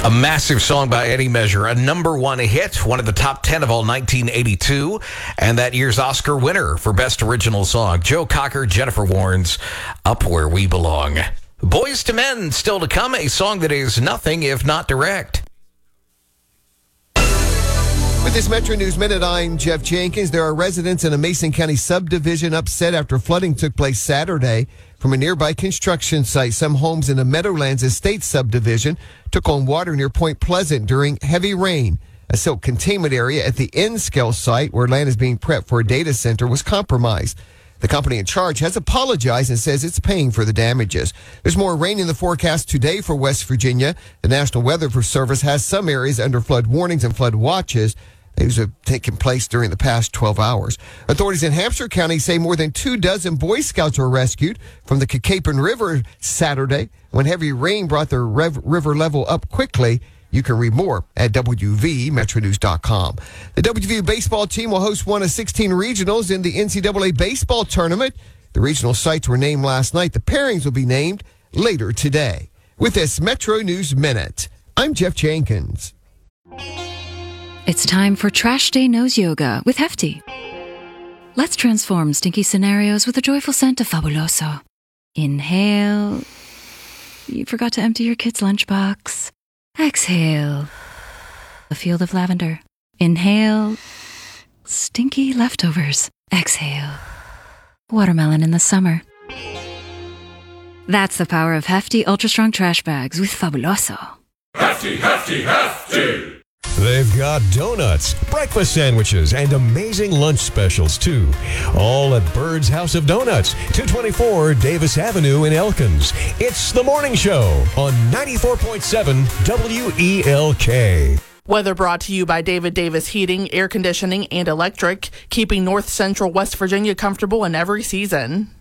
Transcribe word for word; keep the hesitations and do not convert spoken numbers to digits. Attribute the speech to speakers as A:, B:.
A: A massive song by any measure, a number one hit, one of the top ten of all nineteen eighty-two, and that year's Oscar winner for Best Original Song. Joe Cocker, Jennifer Warnes, Up Where We Belong. Boys to Men, still to come, a song that is nothing if not direct.
B: With this Metro News Minute, I'm Jeff Jenkins. There are residents in a Mason County subdivision upset after flooding took place Saturday from a nearby construction site. Some homes in the Meadowlands Estate subdivision took on water near Point Pleasant during heavy rain. A silt containment area at the N-Scale site, where land is being prepped for a data center, was compromised. The company in charge has apologized and says it's paying for the damages. There's more rain in the forecast today for West Virginia. The National Weather Service has some areas under flood warnings and flood watches. These have taken place during the past twelve hours. Authorities in Hampshire County say more than two dozen Boy Scouts were rescued from the Kakapen River Saturday when heavy rain brought the rev- river level up quickly. You can read more at W V Metro News dot com. The W V baseball team will host one of sixteen regionals in the N C double A baseball tournament. The regional sites were named last night. The pairings will be named later today. With this Metro News Minute, I'm Jeff Jenkins.
C: It's time for Trash Day Nose Yoga with Hefty. Let's transform stinky scenarios with a joyful scent of Fabuloso. Inhale. You forgot to empty your kid's lunchbox. Exhale. A field of lavender. Inhale. Stinky leftovers. Exhale. Watermelon in the summer. That's the power of Hefty Ultra Strong Trash Bags with Fabuloso.
D: Hefty, Hefty, Hefty!
E: They've got donuts, breakfast sandwiches, and amazing lunch specials, too. All at Bird's House of Donuts, two twenty-four Davis Avenue in Elkins. It's The Morning Show on ninety-four point seven W E L K.
F: Weather brought to you by David Davis Heating, Air Conditioning, and Electric, keeping North Central West Virginia comfortable in every season.